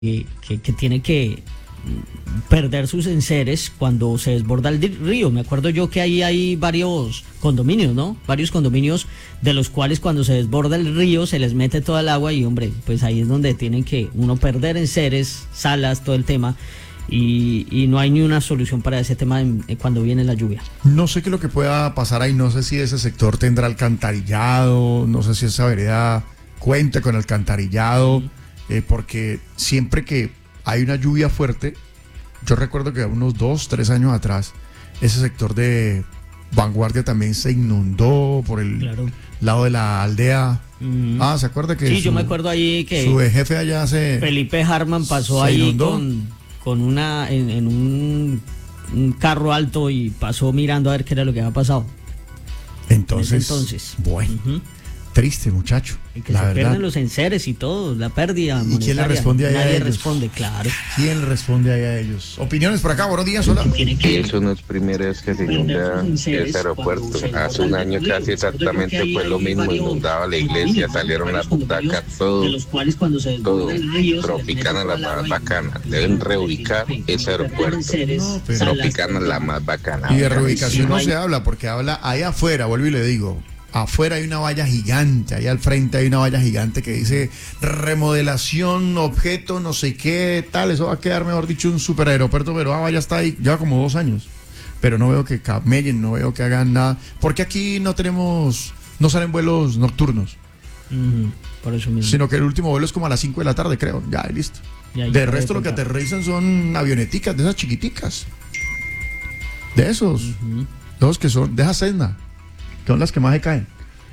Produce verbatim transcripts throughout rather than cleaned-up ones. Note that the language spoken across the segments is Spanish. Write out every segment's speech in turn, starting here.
que, que, que tiene que perder sus enseres cuando se desborda el río. Me acuerdo yo que ahí hay varios condominios, ¿no? Varios condominios de los cuales cuando se desborda el río se les mete toda el agua y, hombre, pues ahí es donde tienen que uno perder enseres, salas, todo el tema. Y, y no hay ni una solución para ese tema en, en cuando viene la lluvia. No sé qué es lo que pueda pasar ahí, no sé si ese sector tendrá alcantarillado, no sé si esa vereda cuenta con alcantarillado, eh, porque siempre que hay una lluvia fuerte, yo recuerdo que unos dos, tres años atrás, ese sector de Vanguardia también se inundó por el claro. lado de la aldea. Mm. Ah, ¿se acuerda que? Sí, su, yo me acuerdo ahí que su jefe allá se... Felipe Harman pasó ahí inundó. con, con una, en, en un, un carro alto y pasó mirando a ver qué era lo que había pasado. Entonces, entonces. bueno. Uh-huh. Triste, muchacho. Y que la se verdad. pierden los enseres y todo, la pérdida. ¿Y quién le responde ahí a ellos? Nadie responde, claro. ¿Quién le responde ahí a ellos? Opiniones por acá, buenos días, hola. Y eso no es primera vez que se inunda ese aeropuerto. Hace un año casi exactamente fue lo mismo, inundaba la iglesia, salieron las butacas, todo, todo. Tropicana la más bacana. Deben reubicar ese aeropuerto. No, pero... Tropicana la más bacana. Y de reubicación no se habla, porque habla ahí afuera, vuelvo y le digo. Afuera hay una valla gigante, ahí al frente hay una valla gigante que dice remodelación, objeto, no sé qué, tal, eso va a quedar, mejor dicho, un super aeropuerto, pero la valla está ahí ya como dos años, pero no veo que camellen, no veo que hagan nada, porque aquí no tenemos, no salen vuelos nocturnos, mm, por eso mismo. Sino que el último vuelo es como a las cinco de la tarde, creo, ya, y listo. Ya, de resto lo que aterrizan son avioneticas, de esas chiquiticas, de esos, uh-huh. Los que son, de esa Cessna, que son las que más se caen.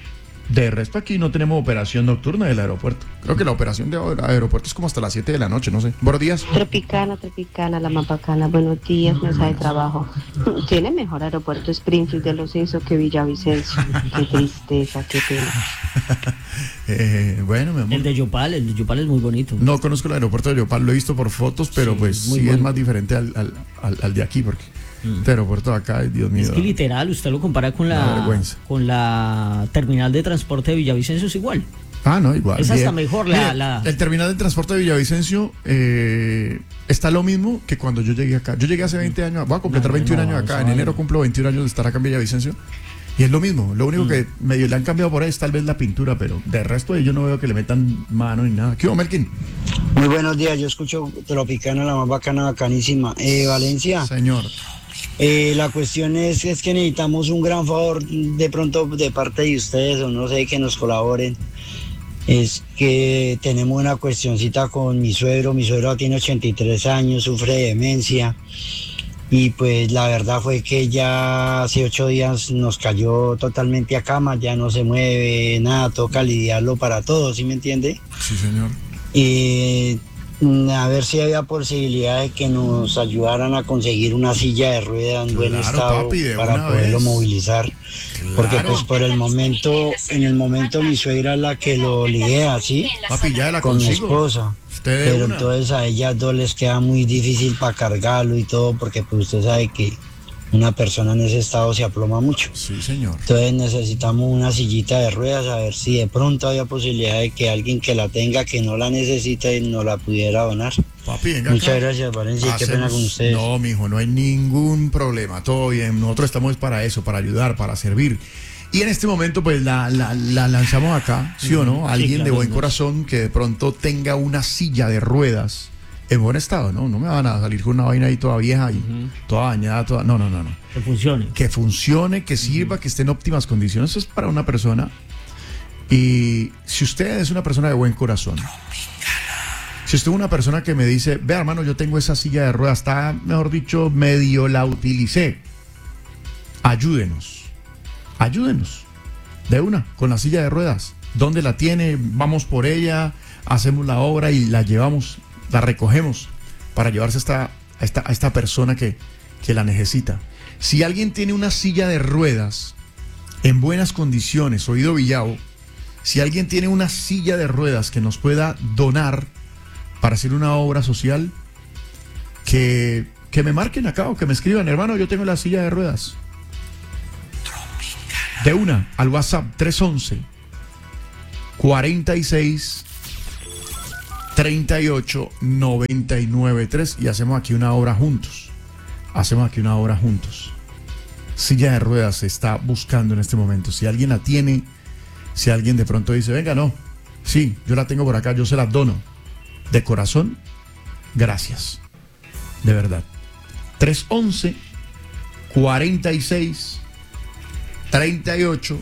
De resto aquí no tenemos operación nocturna del aeropuerto. Creo que la operación del aeropuerto es como hasta las siete de la noche, no sé. Buenos días. Tropicana, Tropicana, la más bacana. Buenos días, mesa de trabajo. Tiene mejor aeropuerto Springfield de los Censos que Villavicencio. Qué tristeza, qué pena. eh, bueno, mi amor. El de Yopal, el de Yopal es muy bonito. No conozco el aeropuerto de Yopal, lo he visto por fotos, pero sí, pues sí bueno. Es más diferente al, al, al, al de aquí, porque... Este aeropuerto de acá, Dios mío. Es que literal, usted lo compara con la con la terminal de transporte de Villavicencio, es igual. Ah, no, igual. Es hasta mejor la, Mira, la... El terminal de transporte de Villavicencio eh, está lo mismo que cuando yo llegué acá. Yo llegué hace veinte años, voy a completar no, veintiún no, años acá. En enero cumplo veintiún años de estar acá en Villavicencio. Y es lo mismo. Lo único mm. que medio le han cambiado por ahí es tal vez la pintura, pero de resto yo no veo que le metan mano ni nada. ¿Qué hubo, Melkin? Muy buenos días. Yo escucho Tropicana, la más bacana, bacanísima. Eh, Valencia. Señor. Eh, la cuestión es, es que necesitamos un gran favor de pronto de parte de ustedes, o no sé, que nos colaboren. Es que tenemos una cuestioncita con mi suegro. Mi suegro tiene ochenta y tres años, sufre de demencia. Y pues la verdad fue que ya hace ocho días nos cayó totalmente a cama, ya no se mueve, nada, toca lidiarlo para todo, ¿sí me entiende? Sí, señor. Y a ver si había posibilidad de que nos ayudaran a conseguir una silla de rueda en claro, buen estado, papi, para poderlo vez. movilizar. Claro. Porque pues por el momento, en el momento mi suegra es la que lo lidia, ¿sí? Papi, ya la con consigo. mi esposa. Pero una. Entonces a ellas dos les queda muy difícil para cargarlo y todo, porque pues usted sabe que una persona en ese estado se aploma mucho. Sí, señor. Entonces necesitamos una sillita de ruedas, a ver si de pronto había posibilidad de que alguien que la tenga, que no la necesita, y nos la pudiera donar. Papi, venga Muchas acá. gracias, Valencia. Hacemos... Qué pena con ustedes. No, mijo, no hay ningún problema. Todo bien. Nosotros estamos para eso, para ayudar, para servir. Y en este momento, pues, la, la, la lanzamos acá, ¿sí o no? Alguien sí, claro, de buen corazón que de pronto tenga una silla de ruedas en buen estado, ¿no? No me van a salir con una vaina ahí toda vieja y uh-huh. toda dañada, toda... No, no, no, no. Que funcione. Que funcione, que sirva, uh-huh. que esté en óptimas condiciones. Eso es para una persona. Y si usted es una persona de buen corazón, si usted es una persona que me dice, ve, hermano, yo tengo esa silla de ruedas, está, mejor dicho, medio la utilicé, ayúdenos. Ayúdenos. De una, con la silla de ruedas. ¿Dónde la tiene? Vamos por ella, hacemos la obra y la llevamos, la recogemos para llevarse a esta, a esta, a esta persona que, que la necesita. Si alguien tiene una silla de ruedas en buenas condiciones, oído Villavo, si alguien tiene una silla de ruedas que nos pueda donar para hacer una obra social, que, que me marquen acá o que me escriban, hermano, yo tengo la silla de ruedas. De una, al WhatsApp tres once, cuarenta y seis, treinta y ocho, noventa y nueve, tres y hacemos aquí una obra juntos. Hacemos aquí una obra juntos. Silla de ruedas se está buscando en este momento. Si alguien la tiene, si alguien de pronto dice, venga, no, sí, yo la tengo por acá, yo se la dono. De corazón, gracias. De verdad. tres once, cuarenta y seis, treinta y ocho,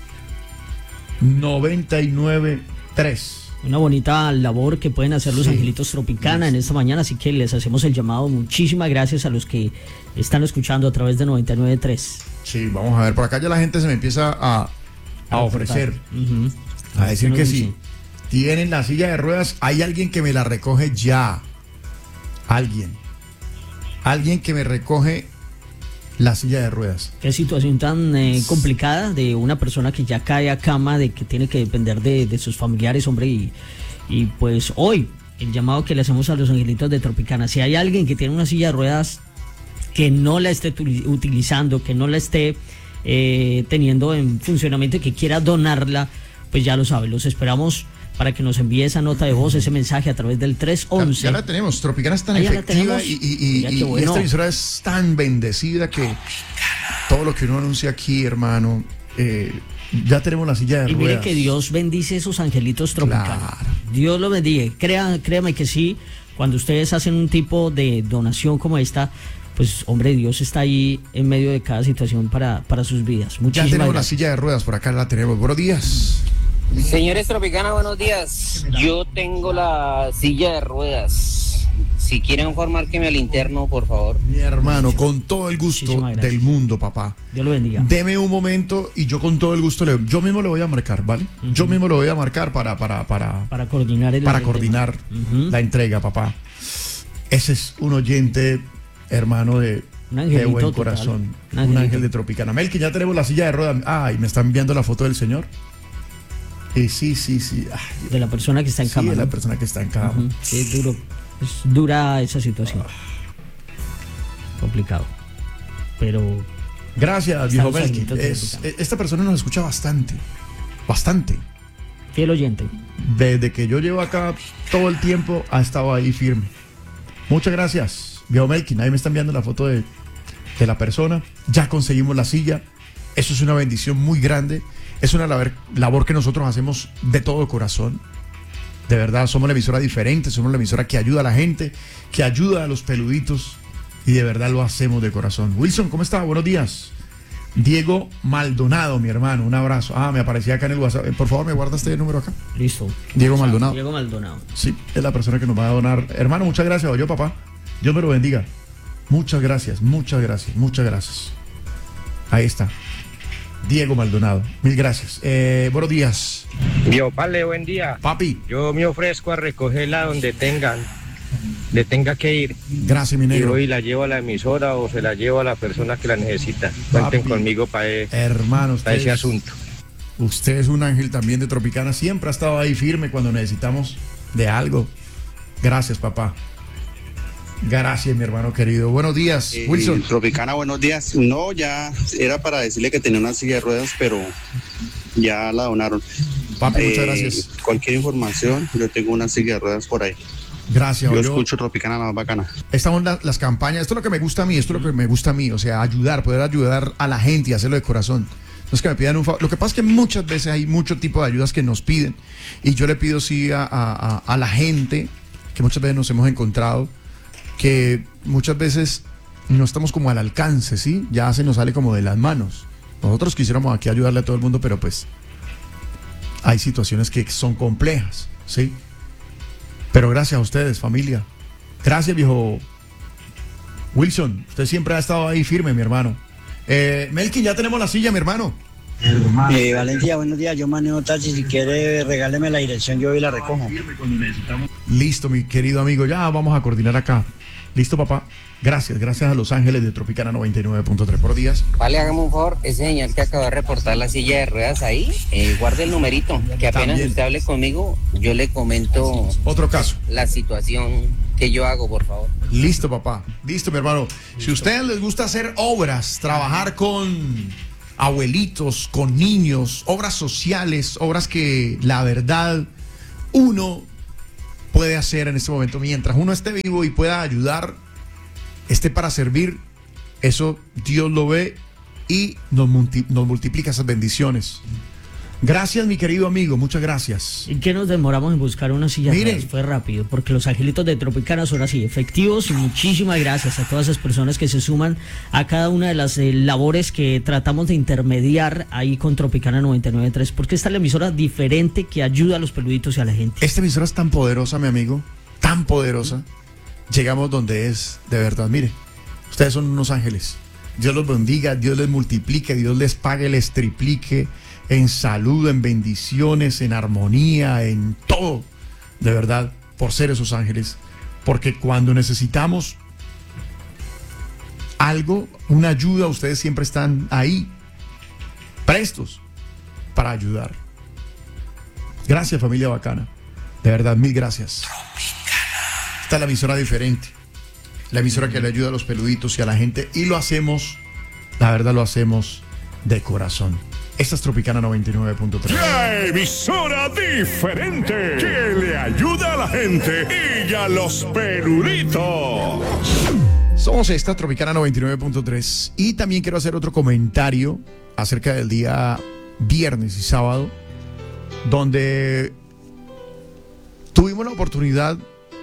noventa y nueve, tres. Una bonita labor que pueden hacer los Sí. Angelitos Tropicana en esta mañana, así que les hacemos el llamado. Muchísimas gracias a los que están escuchando a través de noventa y nueve punto tres. Sí, vamos a ver, por acá ya la gente se me empieza a, a ofrecer, Ujú. a decir ¿Qué que nos sí. dice? Tienen la silla de ruedas, hay alguien que me la recoge ya. Alguien. Alguien que me recoge la silla de ruedas. Qué situación tan eh, complicada de una persona que ya cae a cama, de que tiene que depender de, de sus familiares, hombre, y, y pues hoy el llamado que le hacemos a los Angelitos de Tropicana, si hay alguien que tiene una silla de ruedas que no la esté tu- utilizando, que no la esté eh, teniendo en funcionamiento y que quiera donarla, pues ya lo sabe, los esperamos para que nos envíe esa nota de voz, ese mensaje a través del tres once. Ya, ya la tenemos, Tropicana es tan Ah, ya la efectiva tenemos. y, y- y- Mira qué y bueno. esta emisora es tan bendecida que todo lo que uno anuncia aquí, hermano, eh, ya tenemos la silla de Y ruedas. mire que Dios bendice esos Angelitos Tropicanos. Claro. Dios lo bendiga. Crea, créame que sí, cuando ustedes hacen un tipo de donación como esta, pues hombre, Dios está ahí en medio de cada situación para, para sus vidas. Ya Muchísimas tenemos la gracias. silla de ruedas, por acá la tenemos. Buenos días. Señores Tropicana, buenos días. Yo tengo la silla de ruedas. Si quieren formar que me al interno, por favor. Mi hermano, con todo el gusto Muchísimas gracias. del mundo, papá. Dios lo bendiga. Deme un momento y yo con todo el gusto le, yo mismo le voy a marcar, ¿vale? Yo mismo lo voy a marcar para para para Para coordinar el para el coordinar tema. Ujú. la entrega, papá. Ese es un oyente, hermano de, Un de angelito buen total. corazón, Un un angelito. ángel de Tropicana. Melqui, ya tenemos la silla de ruedas. Ay, me están viendo la foto del señor. Y sí, sí, sí. Ay, De la persona que está en sí, cama. es la ¿no? persona que está en cama. Ujú. Sí, es duro. Es dura esa situación. Complicado. Pero Gracias, viejo los Melqui. angelitos de Es- Tropicana. esta persona nos escucha bastante, bastante. fiel oyente. Desde que yo llevo acá todo el tiempo ha estado ahí firme. Muchas gracias, viejo Melqui. Ahí me están enviando la foto de, de la persona. Ya conseguimos la silla. Eso es una bendición muy grande. Es una labor, labor que nosotros hacemos de todo corazón. De verdad, somos la emisora diferente, somos la emisora que ayuda a la gente, que ayuda a los peluditos. Y de verdad lo hacemos de corazón. Wilson, ¿cómo está? Buenos días. Diego Maldonado, mi hermano, un abrazo. Ah, me aparecía acá en el WhatsApp. Eh, Por favor, ¿me guarda este número acá? Listo. Diego Maldonado. Diego Maldonado. Sí, es la persona que nos va a donar. Hermano, muchas gracias. O yo, papá. Dios me lo bendiga. Muchas gracias, muchas gracias, muchas gracias. Ahí está. Diego Maldonado. Mil gracias. Eh, buenos días. Yo, vale, buen día. Papi, Yo me ofrezco a recogerla donde tengan, le tenga que ir. gracias, mi Y negro. hoy la llevo a la emisora o se la llevo a la persona que la necesita. Cuenten Papi. conmigo para Hermano, usted ese es, asunto. usted es un ángel también de Tropicana. Siempre ha estado ahí firme cuando necesitamos de algo. Gracias, papá. Gracias, mi hermano querido. Buenos días, Eh, Wilson. Tropicana, buenos días. No, ya era para decirle que tenía una silla de ruedas, pero ya la donaron. Papi, muchas Eh, gracias. Cualquier información, yo tengo una silla de ruedas por ahí. Gracias. Yo Yo- escucho Tropicana, la más bacana. Estamos la- las campañas, esto es lo que me gusta a mí, esto es lo que me gusta a mí, o sea, ayudar, poder ayudar a la gente y hacerlo de corazón. No es que me pidan un favor. Lo que pasa es que muchas veces hay mucho tipo de ayudas que nos piden y yo le pido sí a, a- a- a la gente que muchas veces nos hemos encontrado, que muchas veces no estamos como al alcance, ¿sí? Ya se nos sale como de las manos. Nosotros quisiéramos aquí ayudarle a todo el mundo, pero pues hay situaciones que son complejas, ¿sí? Pero gracias a ustedes, familia. Gracias, viejo Wilson. Usted siempre ha estado ahí firme, mi hermano. Eh, Melqui, ya tenemos la silla, mi hermano. Eh, Valencia, buenos días. Yo manejo taxi. Si quiere, regáleme la dirección. Yo voy y la recojo. Listo, mi querido amigo. Ya vamos a coordinar acá. Listo, papá. Gracias, gracias a Los Ángeles de Tropicana noventa y nueve punto tres por días. Vale, hágame un favor, ese señor que acaba de reportar la silla de ruedas ahí, eh, guarde el numerito, que apenas También. usted hable conmigo, yo le comento Otro caso. la situación que yo hago, por favor. Listo, papá. Listo, mi hermano. Si a ustedes les gusta hacer obras, trabajar con abuelitos, con niños, obras sociales, obras que la verdad uno puede hacer en este momento, mientras uno esté vivo y pueda ayudar, esté para servir, eso Dios lo ve y nos, multi, nos multiplica esas bendiciones. Gracias, mi querido amigo, muchas gracias. ¿Y qué nos demoramos en buscar una silla? Mire, atrás? Fue rápido, porque los angelitos de Tropicana son así, efectivos. Y muchísimas gracias a todas esas personas que se suman a cada una de las eh, labores que tratamos de intermediar ahí con Tropicana noventa y nueve punto tres, porque esta es la emisora diferente que ayuda a los peluditos y a la gente. Esta emisora es tan poderosa, mi amigo, tan poderosa. Llegamos donde es, de verdad. Mire, ustedes son unos ángeles. Dios los bendiga, Dios les multiplique, Dios les pague, les triplique en salud, en bendiciones, en armonía, en todo, de verdad, por ser esos ángeles. Porque cuando necesitamos algo, una ayuda, ustedes siempre están ahí, prestos para ayudar. Gracias, familia bacana. De verdad, mil gracias. Esta es la emisora diferente, la emisora que le ayuda a los peluditos y a la gente, y lo hacemos, la verdad lo hacemos de corazón. Esta es Tropicana noventa y nueve punto tres. La emisora diferente que le ayuda a la gente y a los peluditos. Somos esta Tropicana noventa y nueve punto tres. Y también quiero hacer otro comentario acerca del día viernes y sábado, donde tuvimos la oportunidad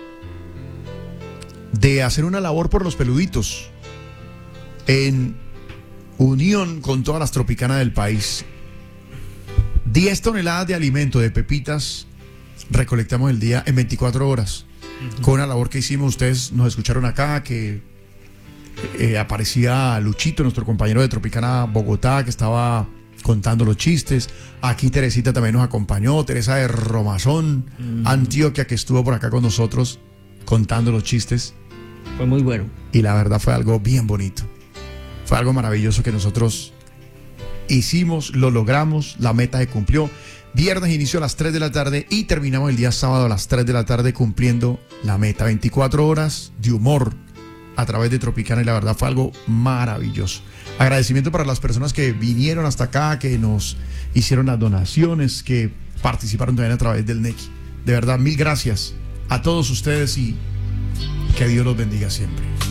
de hacer una labor por los peluditos en unión con todas las Tropicanas del país. diez toneladas de alimento de pepitas recolectamos el día en veinticuatro horas. Uh-huh. Con una labor que hicimos, ustedes nos escucharon acá, que eh, aparecía Luchito, nuestro compañero de Tropicana Bogotá, que estaba contando los chistes. Aquí Teresita también nos acompañó, Teresa de Romazón, uh-huh. Antioquia, que estuvo por acá con nosotros contando los chistes. Fue muy bueno. Y la verdad fue algo bien bonito. Fue algo maravilloso que nosotros hicimos, lo logramos, la meta se cumplió. Viernes inició a las tres de la tarde y terminamos el día sábado a las tres de la tarde cumpliendo la meta. veinticuatro horas de humor a través de Tropicana, y la verdad fue algo maravilloso. Agradecimiento para las personas que vinieron hasta acá, que nos hicieron las donaciones, que participaron también a través del N E C I. De verdad, mil gracias a todos ustedes y que Dios los bendiga siempre.